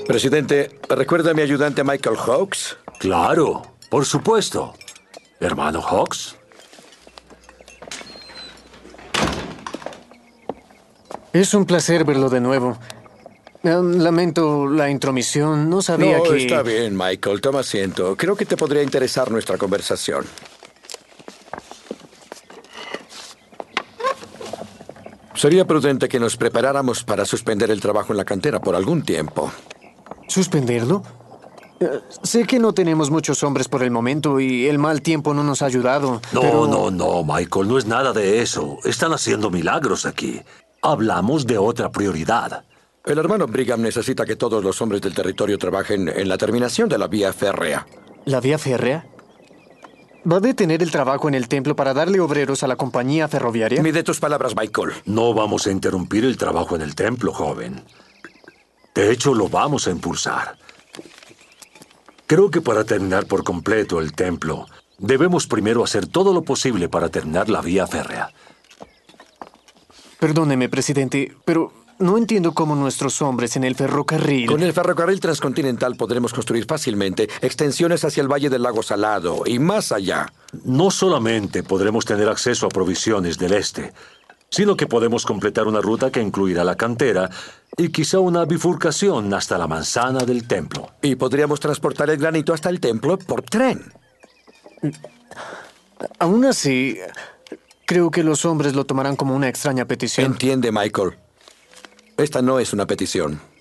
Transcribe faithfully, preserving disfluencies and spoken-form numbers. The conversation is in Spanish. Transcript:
Presidente, ¿recuerda a mi ayudante Michael Hawks? Claro, por supuesto. Hermano Hawks. Es un placer verlo de nuevo. Um, lamento la intromisión. No sabía no, que... está bien, Michael. Toma asiento. Creo que te podría interesar nuestra conversación. Sería prudente que nos preparáramos para suspender el trabajo en la cantera por algún tiempo. ¿Suspenderlo? Uh, sé que no tenemos muchos hombres por el momento y el mal tiempo no nos ha ayudado. No, pero... no, no, Michael, no es nada de eso. Están haciendo milagros aquí. Hablamos de otra prioridad. El hermano Brigham necesita que todos los hombres del territorio trabajen en la terminación de la vía férrea. ¿La vía férrea? ¿Va a detener el trabajo en el templo para darle obreros a la compañía ferroviaria? Mide tus palabras, Michael. No vamos a interrumpir el trabajo en el templo, joven. De hecho, lo vamos a impulsar. Creo que para terminar por completo el templo, debemos primero hacer todo lo posible para terminar la vía férrea. Perdóneme, presidente, pero no entiendo cómo nuestros hombres en el ferrocarril... Con el ferrocarril transcontinental podremos construir fácilmente extensiones hacia el Valle del Lago Salado y más allá. No solamente podremos tener acceso a provisiones del este, sino que podemos completar una ruta que incluirá la cantera y quizá una bifurcación hasta la manzana del templo. Y podríamos transportar el granito hasta el templo por tren. Aún así, creo que los hombres lo tomarán como una extraña petición. Entiende, Michael. Esta no es una petición.